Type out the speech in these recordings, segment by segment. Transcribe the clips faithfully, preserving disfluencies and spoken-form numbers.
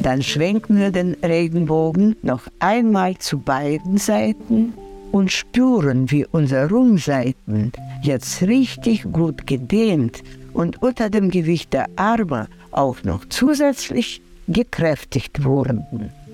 Dann schwenken wir den Regenbogen noch einmal zu beiden Seiten und spüren, wie unsere Rumpfseiten jetzt richtig gut gedehnt und unter dem Gewicht der Arme auch noch zusätzlich gekräftigt wurden.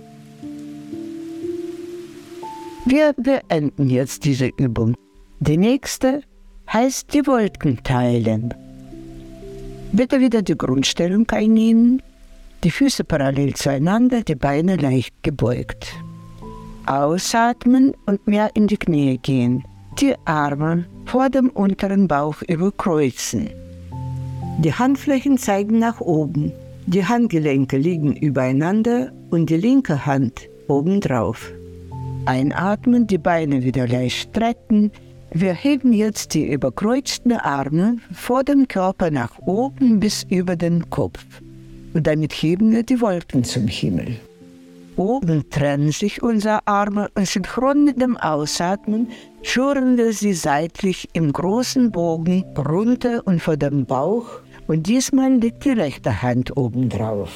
Wir beenden jetzt diese Übung. Die nächste heißt die Wolken teilen. Bitte wieder die Grundstellung einnehmen, die Füße parallel zueinander, die Beine leicht gebeugt. Ausatmen und mehr in die Knie gehen. Die Arme vor dem unteren Bauch überkreuzen. Die Handflächen zeigen nach oben. Die Handgelenke liegen übereinander und die linke Hand obendrauf. Einatmen, die Beine wieder leicht strecken. Wir heben jetzt die überkreuzten Arme vor dem Körper nach oben bis über den Kopf. Und damit heben wir die Wolken zum Himmel. Oben trennen sich unsere Arme und synchron mit dem Ausatmen führen wir sie seitlich im großen Bogen runter und vor dem Bauch. Und diesmal liegt die rechte Hand obendrauf.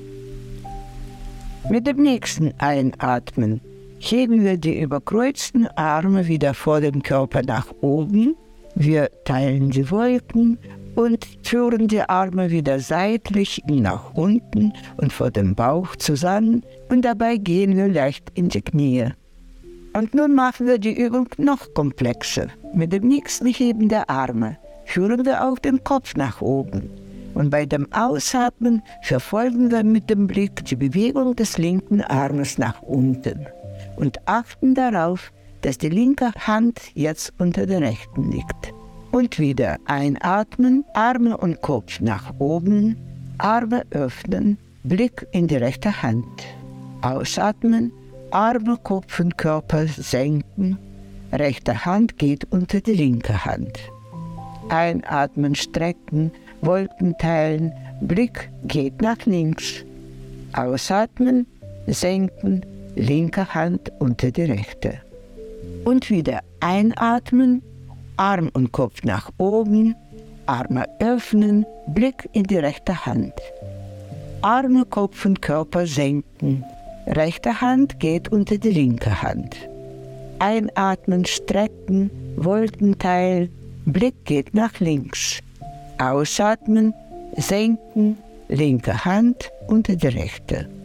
Mit dem nächsten Einatmen heben wir die überkreuzten Arme wieder vor dem Körper nach oben. Wir teilen die Wolken und führen die Arme wieder seitlich nach unten und vor dem Bauch zusammen. Und dabei gehen wir leicht in die Knie. Und nun machen wir die Übung noch komplexer. Mit dem nächsten Heben der Arme führen wir auch den Kopf nach oben. Und bei dem Ausatmen verfolgen wir mit dem Blick die Bewegung des linken Armes nach unten. Und achten darauf, dass die linke Hand jetzt unter der rechten liegt. Und wieder einatmen, Arme und Kopf nach oben, Arme öffnen, Blick in die rechte Hand. Ausatmen, Arme, Kopf und Körper senken, rechte Hand geht unter die linke Hand. Einatmen, strecken, Wolken teilen, Blick geht nach links. Ausatmen, senken, linke Hand unter die rechte. Und wieder einatmen, Arm und Kopf nach oben, Arme öffnen, Blick in die rechte Hand. Arme, Kopf und Körper senken, rechte Hand geht unter die linke Hand. Einatmen, strecken, Wolken teilen, Blick geht nach links. Ausatmen, senken, linke Hand unter die rechte.